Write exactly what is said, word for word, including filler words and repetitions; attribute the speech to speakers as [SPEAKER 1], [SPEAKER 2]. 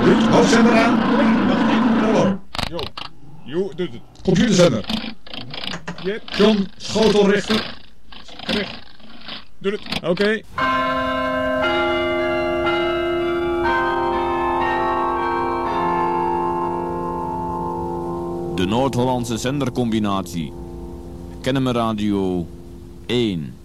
[SPEAKER 1] Goed, hoofdzender aan. Hallo.
[SPEAKER 2] Jo, jo, doet het.
[SPEAKER 1] Computerzender.
[SPEAKER 2] Yep.
[SPEAKER 1] John Schotelrichter.
[SPEAKER 2] Recht. Doe het. Oké. Okay.
[SPEAKER 3] De Noord-Hollandse zendercombinatie. Kennemer Radio één.